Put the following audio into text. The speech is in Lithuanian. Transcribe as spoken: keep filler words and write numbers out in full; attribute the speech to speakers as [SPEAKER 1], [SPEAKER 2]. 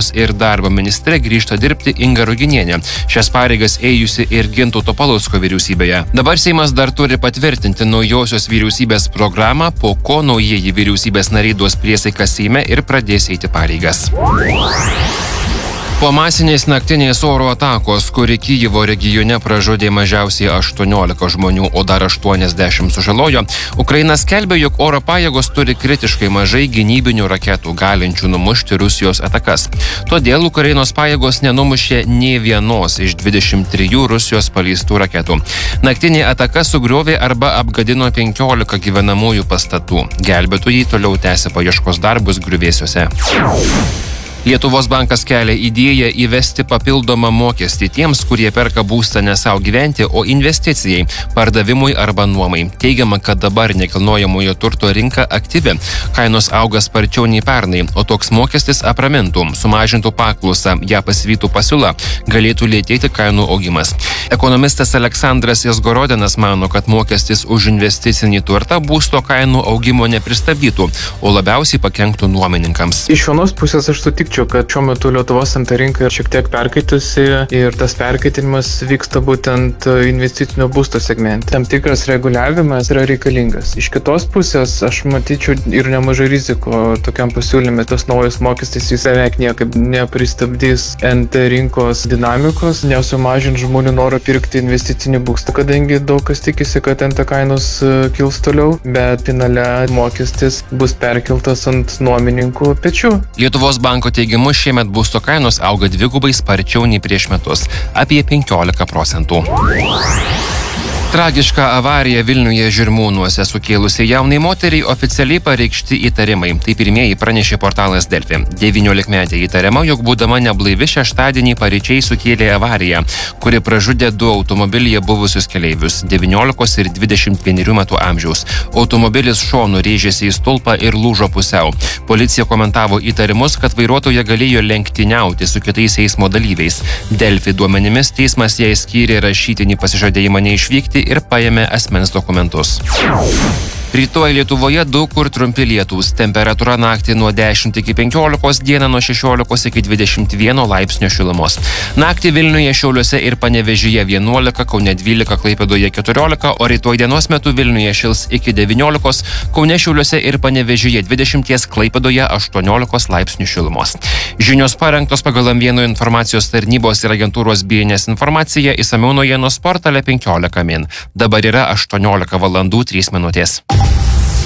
[SPEAKER 1] vidaus ir darbo ministre grįžta dirbti Inga Ruginienė. Šias pareigas ėjusi ir Gintauto Palucko vyriausybėje. Dabar Seimas dar turi patvirtinti naujosios vyriausybės programą, po ko naujieji vyriausybės nariai duos priesaiką Seime ir pradės eiti pareigas. Po masinės naktinės oro atakos, kuri Kyjivo regione pražudė mažiausiai aštuoniolika žmonių, o dar aštuoniasdešimt sužalojo, Ukraina skelbia, jog oro pajėgos turi kritiškai mažai gynybinių raketų, galinčių numušti Rusijos atakas. Todėl Ukrainos pajėgos nenumušė nė vienos iš dvidešimt trijų Rusijos paleistų raketų. Naktinė ataka sugriovė arba apgadino penkiolika gyvenamųjų pastatų. Gelbėtojai toliau tęsia paieškos darbus griuvėsiuose. Lietuvos bankas kelia idėją įvesti papildomą mokestį tiems, kurie perka būstą ne savo gyventi, o investicijai, pardavimui arba nuomai. Teigiama, kad dabar nekilnojamojo turto rinka aktyvi, kainos auga sparčiau nei pernai, o toks mokestis apramintų, sumažintų paklausą, ją pasivytų pasiūla, galėtų lėtėti kainų augimas. Ekonomistas Aleksandras Jasgorodinas mano, kad mokestis už investicinį turtą būsto kainų augimo nepristabdytų, o labiausiai pakenktų nuomininkams.
[SPEAKER 2] Iš vienos pusės aš sutikčiau, kad šiuo metu Lietuvos nt rinka šiek tiek perkaitusi ir tas perkaitinimas vyksta būtent investicinio būsto segmente. Tam tikras reguliavimas yra reikalingas. Iš kitos pusės aš matyčiau ir nemažai riziko tokiam pasiūlyme. Tas naujas mokestis jis beveik niekaip nepristabdys nt rinkos dinamikos, nesumažins žmonių norą pirkti investicinį būstą, kadangi daug kas tikisi, kad nt kainos kils toliau, bet finale mokestis bus perkeltas ant nuomininkų pečių.
[SPEAKER 1] Lietuvos banko teigimu šiemet būsto kainos auga dvigubai sparčiau nei prieš metus – apie penkiolika procentų. Tragiška avarija Vilniuje Žirmūnuose sukėlusi jaunai moteriai oficialiai pareikšti įtarimai. Tai pirmieji pranešė portalas Delfi. devyniolikmetė įtariama, jog būdama neblaivi šeštadienį paryčiai sukėlė avariją, kuri pražudė du automobilyje buvusius keleivius – devyniolikos ir dvidešimt vienerių metų amžiaus. Automobilis šonu rėžėsi į stulpą ir lūžo pusiau. Policija komentavo įtarimus, kad vairuotoja galėjo lenktyniauti su kitais eismo dalyviais. Delfi duomenimis teismas jai skyrė rašytinį pasižadėjimą neišvykti ir paėmė asmens dokumentus. Rytoj Lietuvoje daug kur trumpi lietūs. Temperatūra naktį nuo dešimt iki penkiolikos, dieną nuo šešiolikos iki dvidešimt vieno laipsnio šilumos. Naktį Vilniuje, Šiauliuose ir Panevėžyje vienuolika, Kaune dvylika, Klaipėdoje keturiolika, o rytoj dienos metu Vilniuje šils iki devyniolikos, Kaune, Šiauliuose ir Panevėžyje dvidešimt, Klaipėdoje aštuoniolikos laipsnių šilumos. Žinios parengtos pagal M vienas informacijos tarnybos ir agentūros B N S informaciją, išsamiau naujienos portale penkiolika min. Dabar yra aštuoniolika valandų trys minutės.